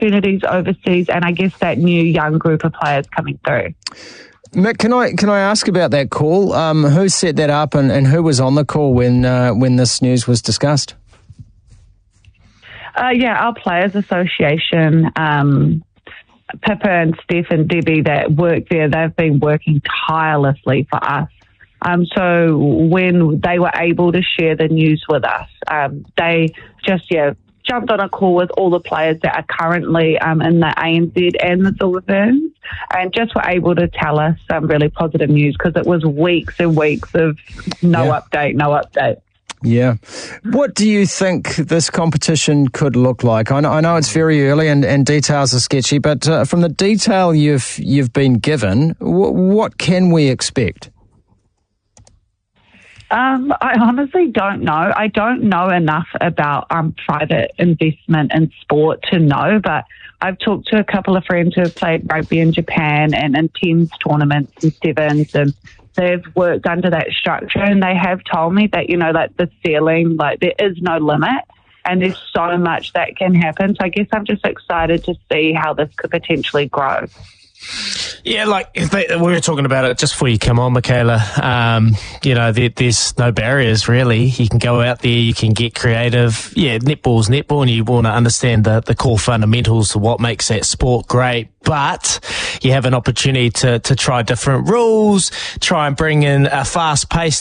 opportunities overseas, and I guess that new young group of players coming through. Mick, can I ask about that call? Who set that up, and who was on the call when this news was discussed? Our Players Association, Pippa and Steph and Debbie that work there, they've been working tirelessly for us. So when they were able to share the news with us, they just jumped on a call with all the players that are currently in the ANZ and the Silver Ferns, and just were able to tell us some really positive news, because it was weeks and weeks of no update. Yeah. What do you think this competition could look like? I know it's very early and details are sketchy, but from the detail you've been given, what can we expect? I honestly don't know. I don't know enough about private investment in sport to know, but I've talked to a couple of friends who have played rugby in Japan and in 10s tournaments and 7s, and they've worked under that structure, and they have told me that, like the ceiling, like there is no limit, and there's so much that can happen. So I guess I'm just excited to see how this could potentially grow. Yeah, we were talking about it just before you come on, Michaela. There's no barriers, really. You can go out there, you can get creative. Yeah, netball's netball, and you want to understand the core fundamentals of what makes that sport great. But you have an opportunity to try different rules, try and bring in a fast pace